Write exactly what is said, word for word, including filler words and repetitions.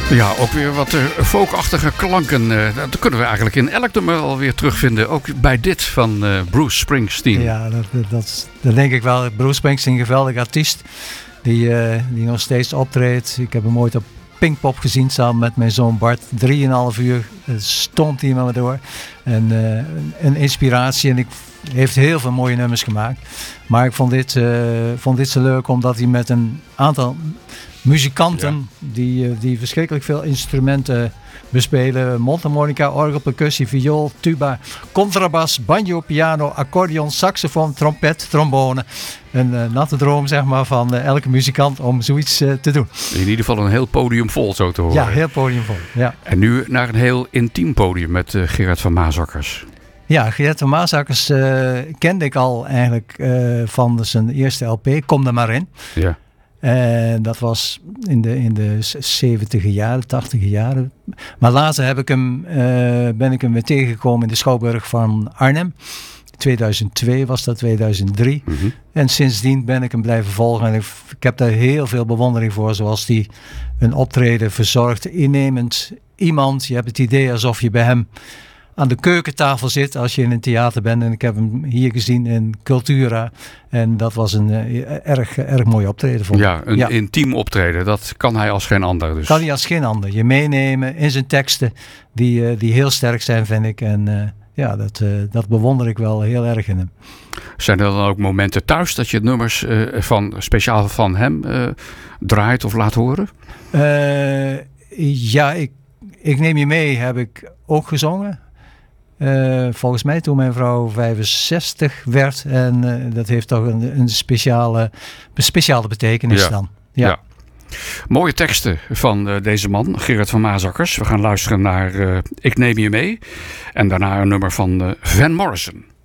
Ja, ook weer wat uh, folkachtige klanken. Uh, dat kunnen we eigenlijk in elk nummer alweer terugvinden. Ook bij dit van uh, Bruce Springsteen. Ja, dat, dat, dat, dat denk ik wel. Bruce Springsteen, een geweldige artiest. Die, uh, die nog steeds optreedt. Ik heb hem ooit op Pinkpop gezien samen met mijn zoon Bart. Drieënhalf uur stond hij met me door. En uh, een inspiratie. En ik heeft heel veel mooie nummers gemaakt. Maar ik vond dit, uh, vond dit zo leuk omdat hij met een aantal muzikanten ja. die, die verschrikkelijk veel instrumenten bespelen. Mondharmonica, orgel, percussie, viool, tuba, contrabas, banjo, piano, accordeon, saxofoon, trompet, trombone. Een uh, natte droom zeg maar van uh, elke muzikant om zoiets uh, te doen. In ieder geval een heel podium vol zo te horen. Ja, heel podium vol. Ja. En nu naar een heel intiem podium met uh, Gerard van Maasakkers. Ja, Gerard van Maasakkers uh, kende ik al eigenlijk uh, van zijn eerste L P, Kom er maar in. Ja. En dat was in de, in de zeventiger jaren, tachtiger jaren. Maar later heb ik hem, uh, ben ik hem weer tegengekomen in de Schouwburg van Arnhem. tweeduizend twee was dat, tweeduizend drie. Mm-hmm. En sindsdien ben ik hem blijven volgen. En ik, ik heb daar heel veel bewondering voor. Zoals die een optreden verzorgt, innemend iemand. Je hebt het idee alsof je bij hem aan de keukentafel zit als je in een theater bent. En ik heb hem hier gezien in Cultura. En dat was een uh, erg, erg mooi optreden voor ja, een ja. intiem optreden. Dat kan hij als geen ander. Dus. Kan hij als geen ander. Je meenemen in zijn teksten die, uh, die heel sterk zijn, vind ik. En uh, ja, dat, uh, dat bewonder ik wel heel erg in hem. Zijn er dan ook momenten thuis dat je het nummers uh, van, speciaal van hem uh, draait of laat horen? Uh, ja, ik, ik neem je mee heb ik ook gezongen. Uh, volgens mij toen mijn vrouw vijfenzestig werd. En uh, dat heeft toch een, een speciale, speciale betekenis ja. dan. Ja. ja. Mooie teksten van uh, deze man, Gerard van Maasakkers. We gaan luisteren naar uh, Ik neem je mee. En daarna een nummer van uh, Van Morrison.